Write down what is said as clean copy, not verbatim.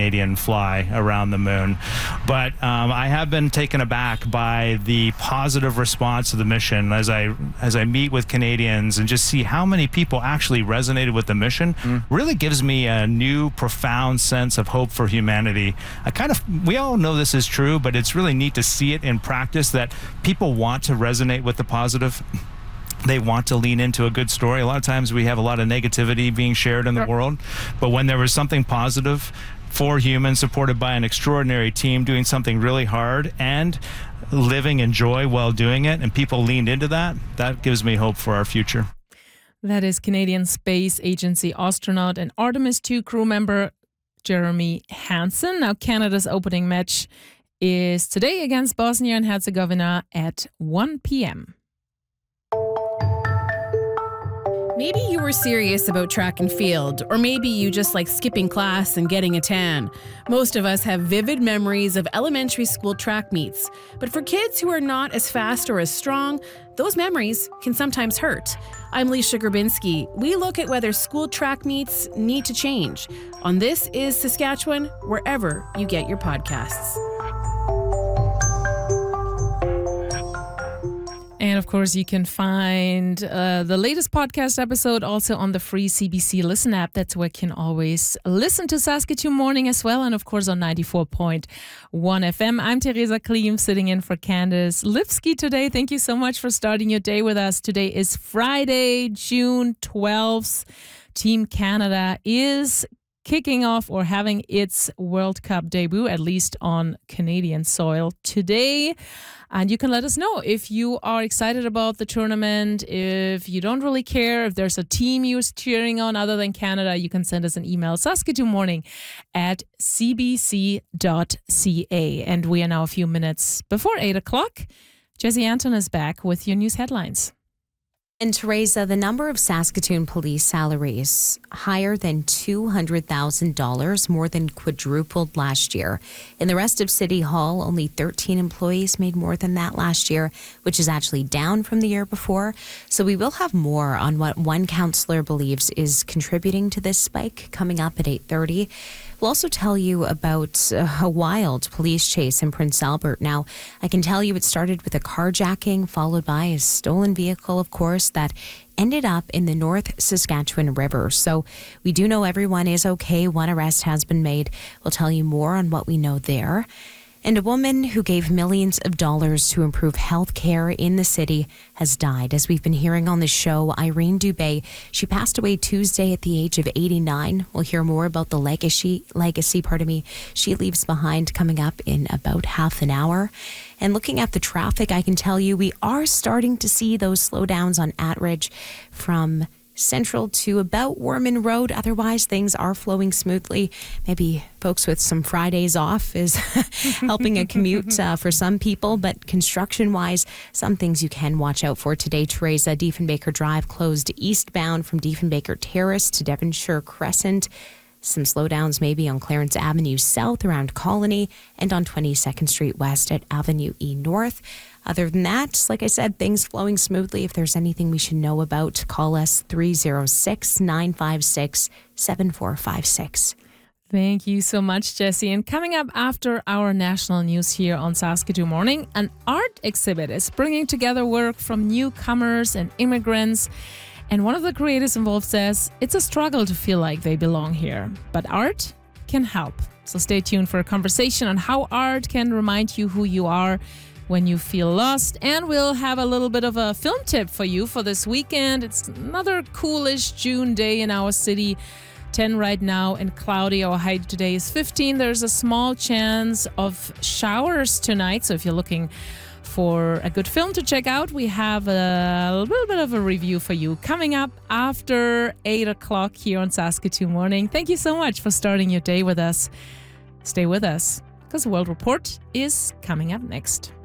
Canadian fly around the moon. But I have been taken aback by the positive response to the mission as I meet with Canadians and just see how many people actually resonated with the mission. Really gives me a new, profound sense of hope for humanity. We all know this is true, but it's really neat to see it in practice that people want to resonate with the positive. They want to lean into a good story. A lot of times we have a lot of negativity being shared in the world, but when there was something positive for humans, supported by an extraordinary team doing something really hard and living in joy while doing it, and people leaned into that, that gives me hope for our future. That is Canadian Space Agency astronaut and Artemis II crew member Jeremy Hansen. Now, Canada's opening match is today against Bosnia and Herzegovina at 1 p.m. Maybe you were serious about track and field, or maybe you just like skipping class and getting a tan. Most of us have vivid memories of elementary school track meets. But for kids who are not as fast or as strong, those memories can sometimes hurt. I'm Leisha Grabinski. We look at whether school track meets need to change. On This is Saskatchewan, wherever you get your podcasts. And of course, you can find the latest podcast episode also on the free CBC Listen app. That's where you can always listen to Saskatoon Morning as well. And of course, on 94.1 FM. I'm Teresa Klim, sitting in for Candace Lipsky today. Thank you so much for starting your day with us. Today is Friday, June 12th. Team Canada is kicking off or having its World Cup debut, at least on Canadian soil today. And you can let us know if you are excited about the tournament, if you don't really care, if there's a team you're cheering on other than Canada, you can send us an email, saskatoonmorning@cbc.ca. And we are now a few minutes before 8 o'clock. Jesse Anton is back with your news headlines. And Teresa, the number of Saskatoon police salaries higher than $200,000, more than quadrupled last year. In the rest of City Hall, only 13 employees made more than that last year, which is actually down from the year before. So we will have more on what one councillor believes is contributing to this spike coming up at 8:30. We'll also tell you about a wild police chase in Prince Albert. Now, I can tell you it started with a carjacking, followed by a stolen vehicle, of course, that ended up in the North Saskatchewan River. So we do know everyone is okay. One arrest has been made. We'll tell you more on what we know there. And a woman who gave millions of dollars to improve health care in the city has died. As we've been hearing on the show, Irene Dubé, she passed away Tuesday at the age of 89. We'll hear more about the legacy she leaves behind coming up in about half an hour. And looking at the traffic, I can tell you we are starting to see those slowdowns on Attridge from Central to about Worman Road. Otherwise, things are flowing smoothly. Maybe folks with some Fridays off is helping a commute for some people. But construction-wise, some things you can watch out for today. Teresa, Diefenbaker Drive closed eastbound from Diefenbaker Terrace to Devonshire Crescent. Some slowdowns maybe on Clarence Avenue South around Colony and on 22nd Street West at Avenue E North. Other than that, like I said, things flowing smoothly. If there's anything we should know about, call us 306-956-7456. Thank you so much, Jesse. And coming up after our national news here on Saskatoon Morning, an art exhibit is bringing together work from newcomers and immigrants. And one of the creators involved says it's a struggle to feel like they belong here, but art can help. So stay tuned for a conversation on how art can remind you who you are when you feel lost. And we'll have a little bit of a film tip for you for this weekend. It's another coolish June day in our city. 10 right now and cloudy. Our high today is 15. There's a small chance of showers tonight. So if you're looking for a good film to check out, we have a little bit of a review for you coming up after 8 o'clock here on Saskatoon Morning. Thank you so much for starting your day with us. Stay with us because the World Report is coming up next.